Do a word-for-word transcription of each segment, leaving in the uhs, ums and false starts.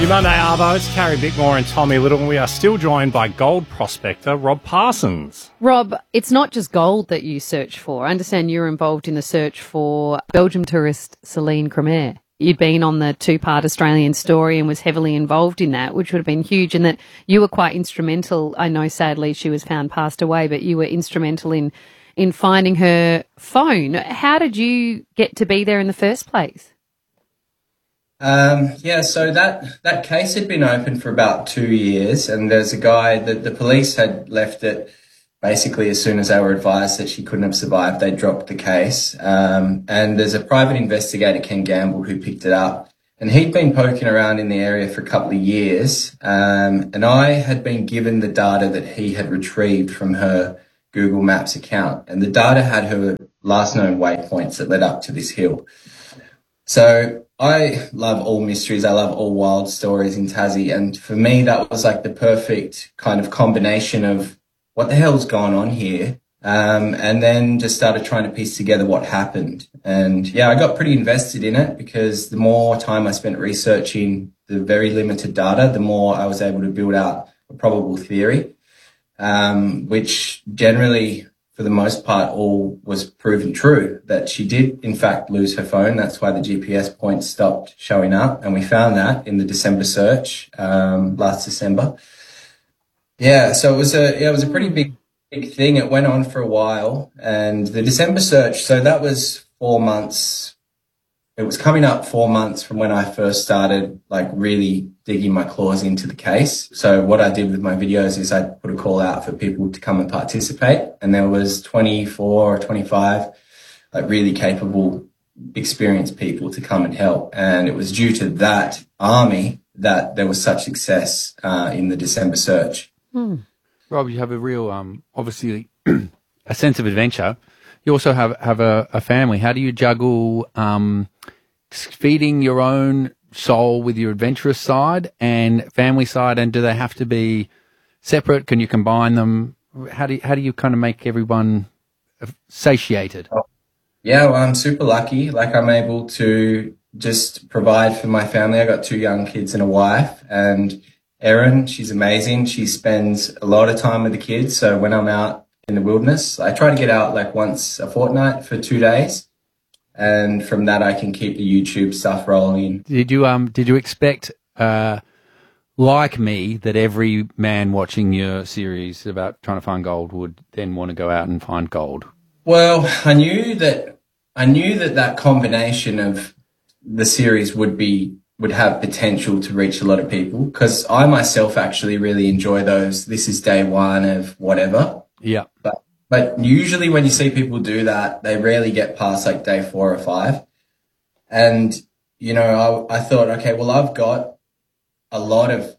You Monday Arvo, it's Carrie Bickmore and Tommy Little, and we are still joined by gold prospector Rob Parsons. Rob, it's not just gold that you search for. I understand you're involved in the search for Belgium tourist Celine Cremer. You'd been on the two-part Australian story and was heavily involved in that, which would have been huge, and that you were quite instrumental. I know, sadly, she was found passed away, but you were instrumental in, in finding her phone. How did you get to be there in the first place? Um, yeah, so that, that case had been open for about two years and there's a guy that the police had left it basically as soon as they were advised that she couldn't have survived, they dropped the case. Um, and there's a private investigator, Ken Gamble, who picked it up and he'd been poking around in the area for a couple of years. Um, and I had been given the data that he had retrieved from her Google Maps account and the data had her last known waypoints that led up to this hill. So I love all mysteries. I love all wild stories in Tassie. And for me, that was like the perfect kind of combination of what the hell's going on here? Um, and then just started trying to piece together what happened. And yeah, I got pretty invested in it because the more time I spent researching the very limited data, the more I was able to build out a probable theory, um, which generally, for the most part, all was proven true, that she did, in fact, lose her phone. That's why the G P S points stopped showing up. And we found that in the December search, um, last December. Yeah, so it was a, yeah, it was a pretty big, big thing. It went on for a while. And the December search, so that was four months. It was coming up four months from when I first started, like, really digging my claws into the case. So what I did with my videos is I put a call out for people to come and participate. And there was twenty-four or twenty-five, like, really capable, experienced people to come and help. And it was due to that army that there was such success uh, in the December search. Hmm. Rob, you have a real, um, obviously, a sense of adventure. You also have, have a, a family. How do you juggle um, feeding your own soul with your adventurous side and family side? And do they have to be separate? Can you combine them? How do you, how do you kind of make everyone satiated? Oh, yeah, well, I'm super lucky. Like, I'm able to just provide for my family. I got two young kids and a wife, and Erin, she's amazing. She spends a lot of time with the kids. So when I'm out in the wilderness, I try to get out like once a fortnight for two days. And from that, I can keep the YouTube stuff rolling. Did you, um, did you expect, uh, like me, that every man watching your series about trying to find gold would then want to go out and find gold? Well, I knew that, I knew that that combination of the series would be, would have potential to reach a lot of people, because I myself actually really enjoy those. This is day one of whatever. Yeah. But, but usually when you see people do that, they rarely get past like day four or five. And, you know, I, I thought, okay, well, I've got a lot of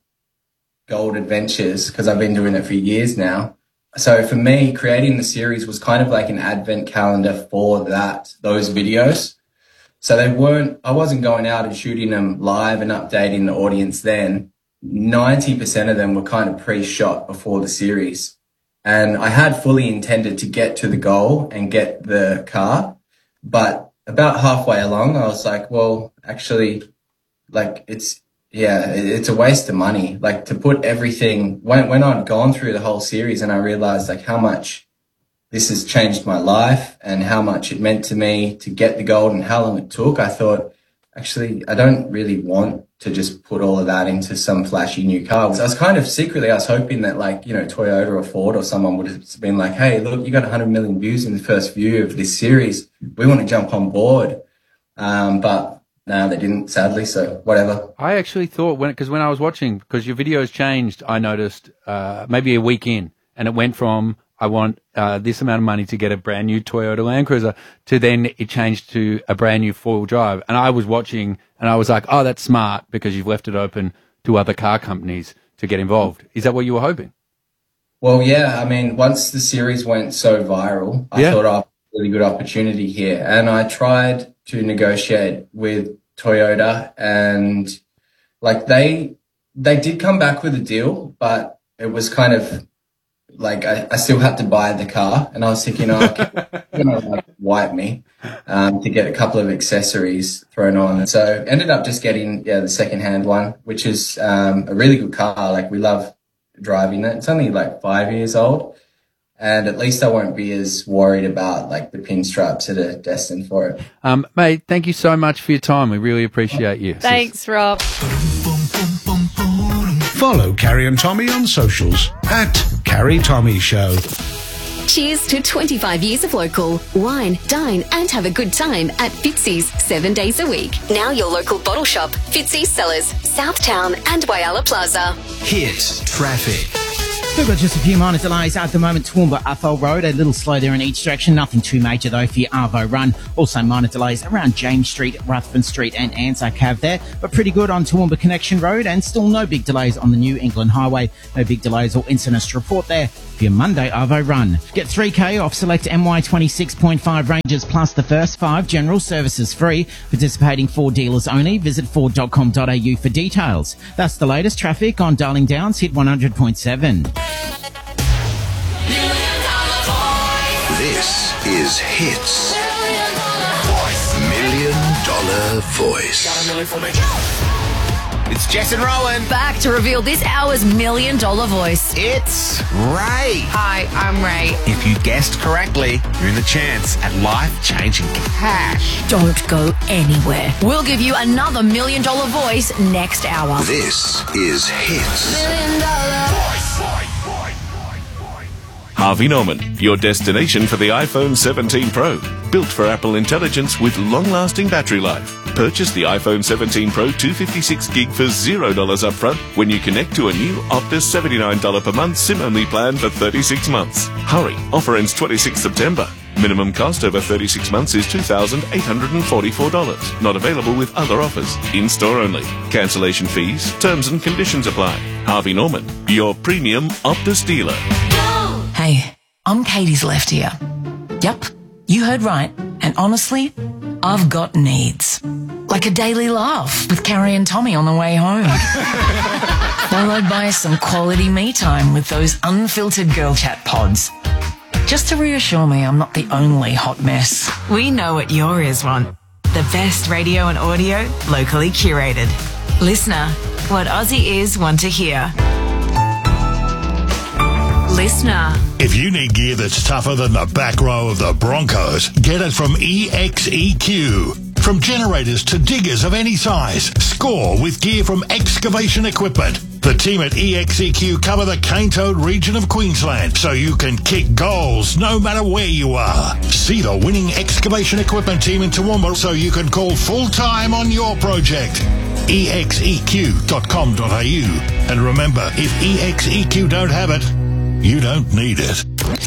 gold adventures because I've been doing it for years now. So for me, creating the series was kind of like an advent calendar for that, those videos. So they weren't, I wasn't going out and shooting them live and updating the audience then. ninety percent of them were kind of pre-shot before the series. And I had fully intended to get to the goal and get the car. But about halfway along, I was like, well, actually, like, it's, yeah, it's a waste of money. Like, to put everything, when, when I'd gone through the whole series and I realized, like, how much this has changed my life and how much it meant to me to get the gold and how long it took, I thought, actually, I don't really want to just put all of that into some flashy new car. So I was kind of secretly, I was hoping that, like, you know, Toyota or Ford or someone would have been like, hey, look, you got one hundred million views in the first view of this series. We want to jump on board. Um, but no, they didn't, sadly, so whatever. I actually thought, when because when I was watching, because your videos changed, I noticed uh, maybe a week in, and it went from, I want uh, this amount of money to get a brand new Toyota Land Cruiser, to then it changed to a brand new four-wheel drive. And I was watching and I was like, oh, that's smart because you've left it open to other car companies to get involved. Is that what you were hoping? Well, yeah, I mean, once the series went so viral, I yeah. thought, oh, really good opportunity here. And I tried to negotiate with Toyota, and like they, they did come back with a deal, but it was kind of, like I, I still had to buy the car, and I was thinking, oh, okay, you're gonna like wipe me um, to get a couple of accessories thrown on. So ended up just getting yeah the second-hand one, which is um, a really good car. Like we love driving it. It's only like five years old, and at least I won't be as worried about like the pinstripes that are destined for it. Um, mate, thank you so much for your time. We really appreciate you. Thanks, Rob. Follow Carrie and Tommy on socials at Carrie Tommy Show. Cheers to twenty-five years of local. Wine, dine and have a good time at Fitzy's seven days a week. Now your local bottle shop, Fitzy's Cellars, Southtown and Whyalla Plaza. Hit traffic. We've got just a few minor delays at the moment. Toowoomba Athol Road, a little slow there in each direction. Nothing too major though for your Arvo Run. Also minor delays around James Street, Ruthven Street and Anzac Ave there, but pretty good on Toowoomba Connection Road, and still no big delays on the New England Highway. No big delays or incidents to report there for your Monday Arvo Run. Get three K off select M Y twenty-six point five ranges plus the first five. General services free. Participating Ford dealers only. Visit ford dot com dot a u for details. That's the latest traffic on Darling Downs Hit one hundred point seven. This is Hits. Million Dollar Voice. It's Jess and Rowan. Back to reveal this hour's million dollar voice. It's Ray. Hi, I'm Ray. If you guessed correctly, you're in the chance at life-changing cash. Don't go anywhere. We'll give you another million dollar voice next hour. This is Hits. Million dollar voice. Harvey Norman, your destination for the iPhone seventeen Pro. Built for Apple intelligence with long-lasting battery life. Purchase the iPhone seventeen Pro two fifty-six gig for zero dollars upfront when you connect to a new Optus seventy-nine dollars per month SIM-only plan for thirty-six months. Hurry, offer ends twenty-sixth September. Minimum cost over thirty-six months is two thousand eight hundred forty-four dollars. Not available with other offers. In-store only. Cancellation fees, terms and conditions apply. Harvey Norman, your premium Optus dealer. Hey, I'm Katie's left here. Yep, you heard right. And honestly, I've got needs. Like a daily laugh with Carrie and Tommy on the way home. Followed by some quality me time with those unfiltered girl chat pods. Just to reassure me I'm not the only hot mess. We know what your ears want. The best radio and audio, locally curated. Listener, what Aussie ears want to hear. Listener. If you need gear that's tougher than the back row of the Broncos, get it from E X E Q. From generators to diggers of any size, score with gear from Excavation Equipment. The team at E X E Q cover the Cane Toad region of Queensland, so you can kick goals no matter where you are. See the winning Excavation Equipment team in Toowoomba so you can call full-time on your project. E X E Q dot com dot a u. And remember, if E X E Q don't have it, you don't need it.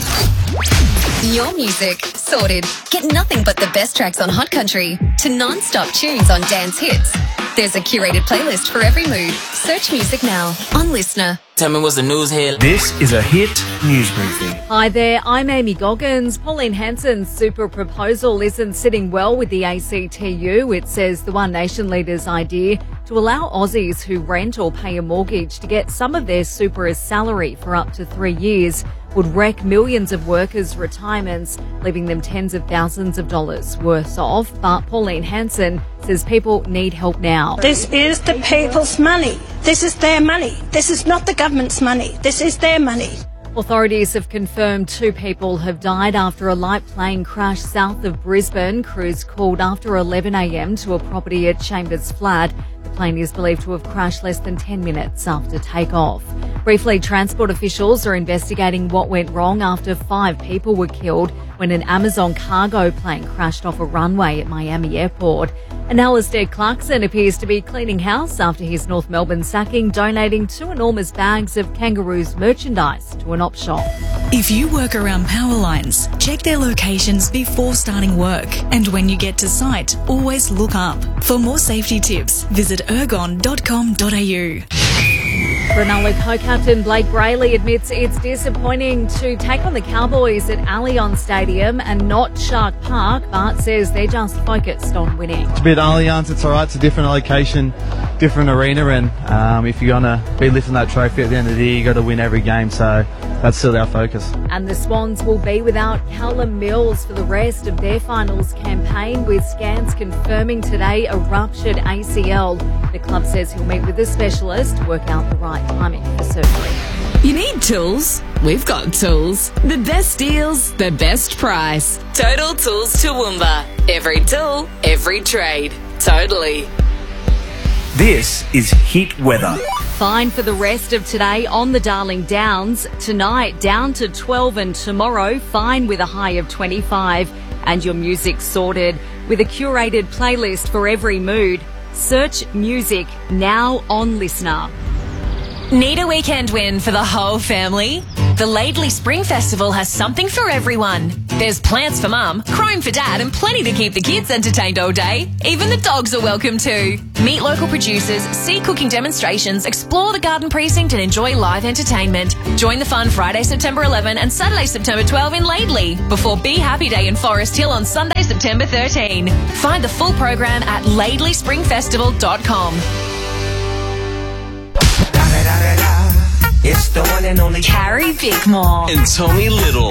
Your music, sorted. Get nothing but the best tracks on Hot Country to non-stop tunes on dance hits. There's a curated playlist for every mood. Search music now on Listener. Tell me what's the news here. This is a Hit News Briefing. Hi there, I'm Amy Goggins. Pauline Hanson's super proposal isn't sitting well with the A C T U. It says the One Nation leader's idea to allow Aussies who rent or pay a mortgage to get some of their super as salary for up to three years would wreck millions of workers' retirements, leaving them tens of thousands of dollars worse off. But Pauline Hanson says people need help now. This is the people's money. This is their money. This is not the government's money. This is their money. Authorities have confirmed two people have died after a light plane crashed south of Brisbane. Crews called after eleven a m to a property at Chambers Flat. The plane is believed to have crashed less than ten minutes after takeoff. Briefly, transport officials are investigating what went wrong after five people were killed when an Amazon cargo plane crashed off a runway at Miami Airport. And Alistair Clarkson appears to be cleaning house after his North Melbourne sacking, donating two enormous bags of Kangaroos merchandise to an op shop. If you work around power lines, check their locations before starting work. And when you get to site, always look up. For more safety tips, visit ergon dot com dot a u. Ronaldo co-captain Blake Brayley admits it's disappointing to take on the Cowboys at Allianz Stadium and not Shark Park, but says they're just focused on winning. It's a bit Allianz, it's alright, it's a different location, different arena, and um, if you're going to be lifting that trophy at the end of the year, you got to win every game, so that's still our focus. And the Swans will be without Callum Mills for the rest of their finals campaign, with scans confirming today a ruptured A C L. The club says he'll meet with a specialist to work out the right timing for surgery. You need tools? We've got tools. The best deals, the best price. Total Tools Toowoomba. Every tool, every trade. Totally. This is Hit Weather. Fine for the rest of today on the Darling Downs. Tonight down to twelve, and tomorrow fine with a high of twenty-five. And your music sorted with a curated playlist for every mood. Search music now on Listener. Need a weekend win for the whole family? The Laidley Spring Festival has something for everyone. There's plants for mum, chrome for dad, and plenty to keep the kids entertained all day. Even the dogs are welcome too. Meet local producers, see cooking demonstrations, explore the garden precinct, and enjoy live entertainment. Join the fun Friday, September eleventh and Saturday, September twelfth in Laidley, before Be Happy Day in Forest Hill on Sunday, September thirteenth. Find the full program at laidley spring festival dot com. It's the one and only Carrie Bickmore and Tommy Little.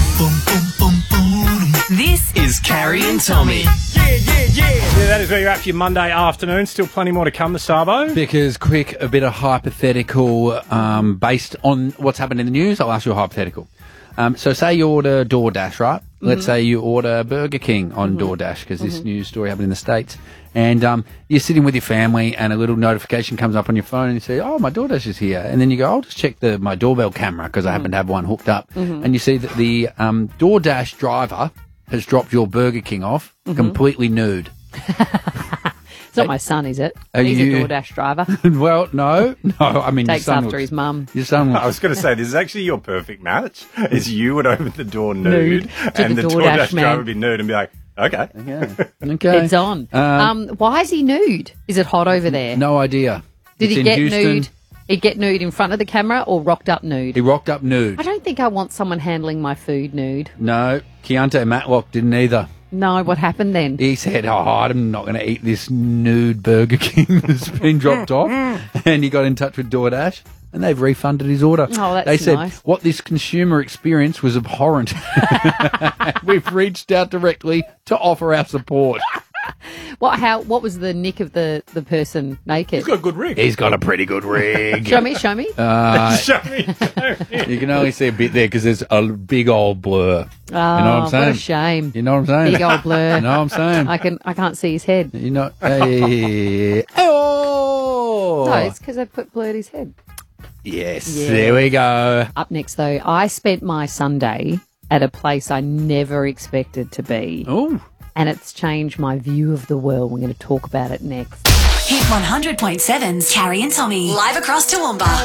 This is Carrie and Tommy. Yeah, yeah, yeah. Yeah, that is where you're at for your Monday afternoon. Still plenty more to come, the Sabo. Because, quick, a bit of hypothetical um, based on what's happened in the news. I'll ask you a hypothetical. Um, so say you order DoorDash, right? Mm-hmm. Let's say you order Burger King on mm-hmm. DoorDash, because this mm-hmm. news story happened in the States. And um, you're sitting with your family and a little notification comes up on your phone and you say, oh, my DoorDash is here. And then you go, I'll just check the my doorbell camera because mm-hmm. I happen to have one hooked up. Mm-hmm. And you see that the um, DoorDash driver has dropped your Burger King off mm-hmm. completely nude. It's not my son, is it? Are He's you... a DoorDash driver. Well, no. No, I mean, Takes your son after looks... his mum. Your son looks... I was going to say, this is actually your perfect match. Is you would open the door nude, nude and the, the DoorDash, DoorDash man. driver would be nude and be like, okay. Okay. okay. It's on. Um, Um, why is he nude? Is it hot over there? No idea. Did It's he in get Houston. nude? He get nude in front of the camera or rocked up nude? He rocked up nude. I don't think I want someone handling my food nude. No, Keontae Matlock didn't either. No, what happened then? He said, oh, I'm not going to eat this nude Burger King that's been dropped off. And he got in touch with DoorDash and they've refunded his order. Oh, that's They said, nice. what this consumer experience was abhorrent. We've reached out directly to offer our support. What? How? What was the nick of the, the person naked? He's got a good rig. He's got a pretty good rig. Show me, show me. Uh, show me, show me. You can only see a bit there because there's a big old blur. Oh, you know what I'm saying? what a shame. You know what I'm saying? Big old blur. You know what I'm saying? I can. I can't see his head. You know, hey, oh, No, it's because I put blurred his head. yes, Yeah. there we go. Up next, though, I spent my Sunday at a place I never expected to be. Oh. And it's changed my view of the world. We're going to talk about it next. Hit one hundred point seven's Carrie and Tommy. Live across Toowoomba.